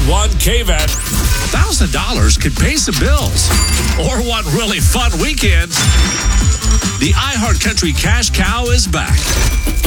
101 KVET. $1,000 could pay some bills. Or one really fun weekend. The iHeartCountry Cash Cow is back.